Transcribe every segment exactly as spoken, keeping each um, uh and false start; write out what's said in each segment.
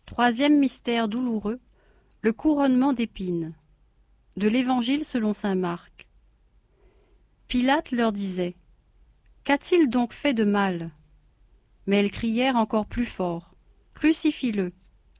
Troisième mystère douloureux, le couronnement d'épines. De l'Évangile selon saint Marc. Pilate leur disait : Qu'a-t-il donc fait de mal ? Mais elles crièrent encore plus fort : Crucifie-le !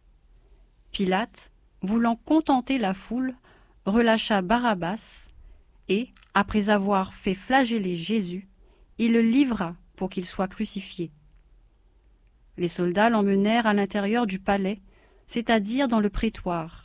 Pilate, voulant contenter la foule, relâcha Barabbas et, après avoir fait flageller Jésus, il le livra pour qu'il soit crucifié. Les soldats l'emmenèrent à l'intérieur du palais, c'est-à-dire dans le prétoire.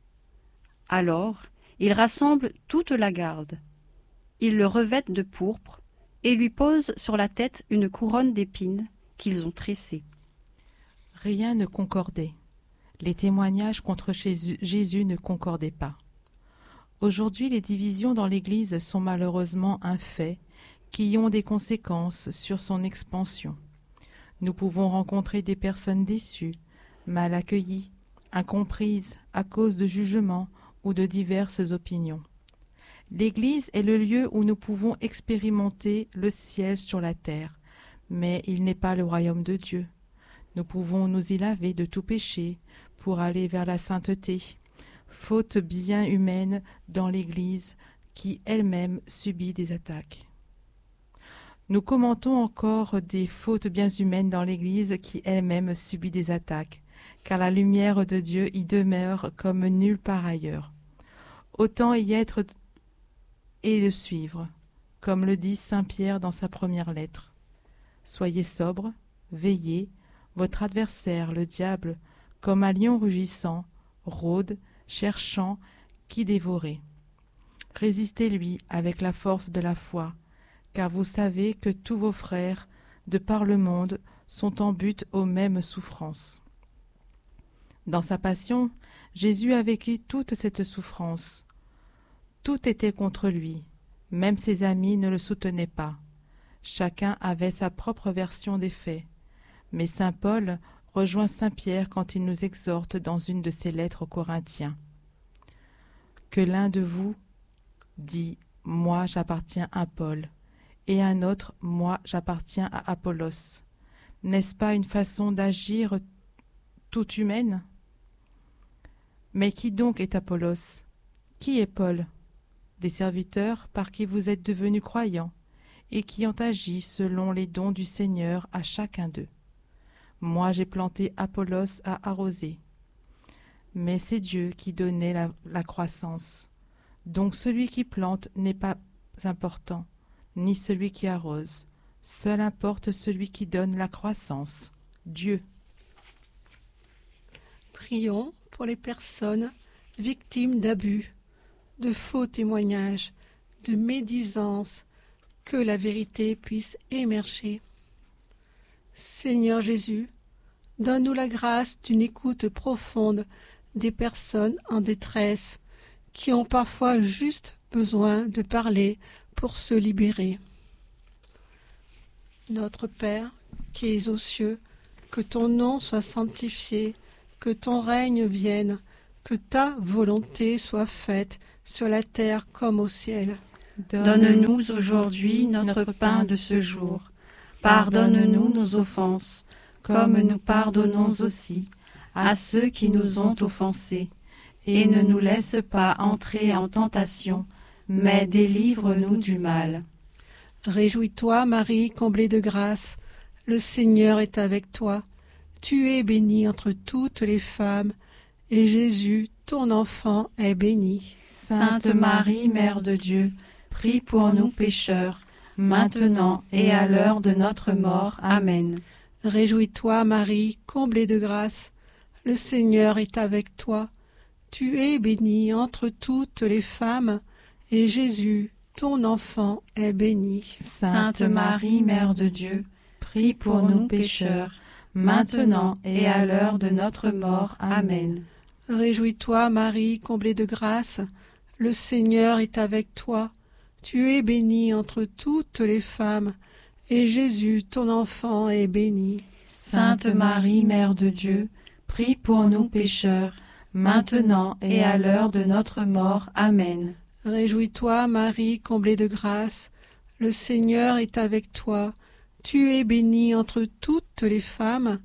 Alors, ils rassemblent toute la garde. Ils le revêtent de pourpre et lui posent sur la tête une couronne d'épines qu'ils ont tressée. Rien ne concordait. Les témoignages contre Jésus ne concordaient pas. Aujourd'hui, les divisions dans l'Église sont malheureusement un fait qui ont des conséquences sur son expansion. Nous pouvons rencontrer des personnes déçues, mal accueillies, incomprises à cause de jugements ou de diverses opinions. L'Église est le lieu où nous pouvons expérimenter le ciel sur la terre, mais il n'est pas le royaume de Dieu. Nous pouvons nous y laver de tout péché pour aller vers la sainteté, faute bien humaine dans l'Église qui elle-même subit des attaques. Nous commentons encore des fautes bien humaines dans l'Église qui elle-même subit des attaques, car la lumière de Dieu y demeure comme nulle part ailleurs. Autant y être et le suivre, comme le dit saint Pierre dans sa première lettre. Soyez sobres, veillez, votre adversaire, le diable, comme un lion rugissant, rôde, cherchant qui dévorer. Résistez-lui avec la force de la foi, car vous savez que tous vos frères, de par le monde, sont en butte aux mêmes souffrances. Dans sa passion, Jésus a vécu toute cette souffrance. Tout était contre lui, même ses amis ne le soutenaient pas. Chacun avait sa propre version des faits. Mais saint Paul rejoint saint Pierre quand il nous exhorte dans une de ses lettres aux Corinthiens. Que l'un de vous dit « Moi j'appartiens à Paul » et un autre « Moi j'appartiens à Apollos ». N'est-ce pas une façon d'agir toute humaine ? Mais qui donc est Apollos ? Qui est Paul ? Des serviteurs par qui vous êtes devenus croyants et qui ont agi selon les dons du Seigneur à chacun d'eux. Moi j'ai planté, Apollos a arrosé. Mais c'est Dieu qui donnait la, la croissance. Donc celui qui plante n'est pas important, ni celui qui arrose. Seul importe celui qui donne la croissance, Dieu. Prions pour les personnes victimes d'abus, de faux témoignages, de médisance, que la vérité puisse émerger. Seigneur Jésus, donne-nous la grâce d'une écoute profonde des personnes en détresse, qui ont parfois juste besoin de parler pour se libérer. Notre Père, qui es aux cieux, que ton nom soit sanctifié, que ton règne vienne, que ta volonté soit faite sur la terre comme au ciel. Donne-nous aujourd'hui notre pain de ce jour. Pardonne-nous nos offenses, comme nous pardonnons aussi à ceux qui nous ont offensés. Et ne nous laisse pas entrer en tentation, mais délivre-nous du mal. Réjouis-toi, Marie, comblée de grâce, le Seigneur est avec toi. Tu es bénie entre toutes les femmes, et Jésus, ton enfant, est béni. Sainte Marie, Mère de Dieu, prie pour nous pécheurs, maintenant et à l'heure de notre mort. Amen. Réjouis-toi, Marie, comblée de grâce, le Seigneur est avec toi. Tu es bénie entre toutes les femmes, et Jésus, ton enfant, est béni. Sainte Marie, Mère de Dieu, prie pour nous pécheurs, maintenant et à l'heure de notre mort. Amen. Réjouis-toi, Marie, comblée de grâce, le Seigneur est avec toi. Tu es bénie entre toutes les femmes, et Jésus, ton enfant, est béni. Sainte Marie, Mère de Dieu, prie pour nous pécheurs, maintenant et à l'heure de notre mort. Amen. Réjouis-toi, Marie, comblée de grâce, le Seigneur est avec toi. Tu es bénie entre toutes les femmes,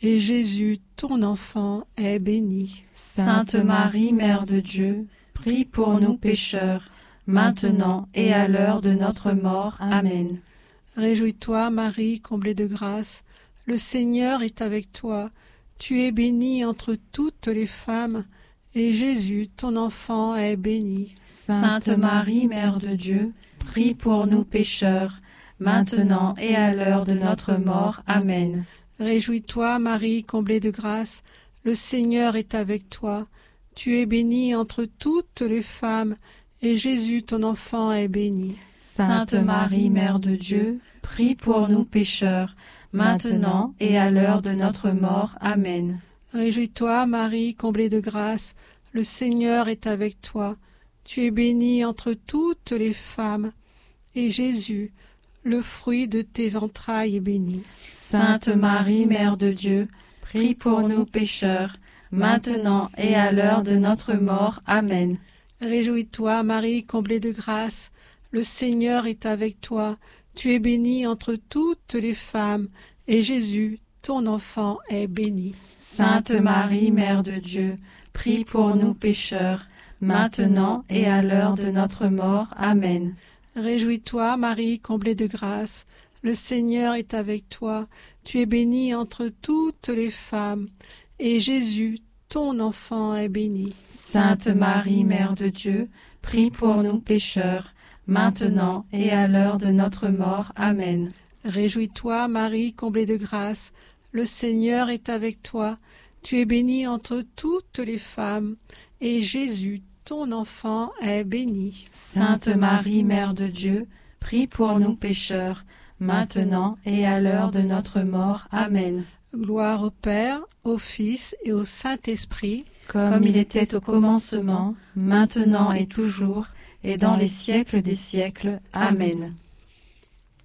et Jésus, ton enfant, est béni. Sainte Marie, Mère de Dieu, prie pour nous pécheurs, maintenant et à l'heure de notre mort. Amen. Réjouis-toi, Marie, comblée de grâce, le Seigneur est avec toi. Tu es bénie entre toutes les femmes, et Jésus, ton enfant, est béni. Sainte Marie, Mère de Dieu, prie pour nous pécheurs, maintenant et à l'heure de notre mort. Amen. Réjouis-toi, Marie, comblée de grâce, le Seigneur est avec toi. Tu es bénie entre toutes les femmes, et Jésus, ton enfant, est béni. Sainte Marie, Mère de Dieu, prie pour nous pécheurs, maintenant et à l'heure de notre mort. Amen. Réjouis-toi, Marie, comblée de grâce, le Seigneur est avec toi. Tu es bénie entre toutes les femmes, et Jésus, le fruit de tes entrailles, est béni. Sainte Marie, Mère de Dieu, prie pour nous pécheurs, maintenant et à l'heure de notre mort. Amen. Réjouis-toi, Marie, comblée de grâce, le Seigneur est avec toi. Tu es bénie entre toutes les femmes, et Jésus, ton enfant, est béni. Sainte Marie, Mère de Dieu, prie pour nous pécheurs, maintenant et à l'heure de notre mort. Amen. Réjouis-toi, Marie, comblée de grâce, le Seigneur est avec toi. Tu es bénie entre toutes les femmes, et Jésus, ton enfant, est béni. Sainte Marie, Mère de Dieu, prie pour nous pécheurs, maintenant et à l'heure de notre mort. Amen. Réjouis-toi, Marie, comblée de grâce, le Seigneur est avec toi. Tu es bénie entre toutes les femmes, et Jésus, ton enfant, est béni. Sainte Marie, Mère de Dieu, prie pour nous pécheurs, maintenant et à l'heure de notre mort. Amen. Gloire au Père, au Fils et au Saint-Esprit, comme il était au commencement, maintenant et toujours, et dans les siècles des siècles. Amen.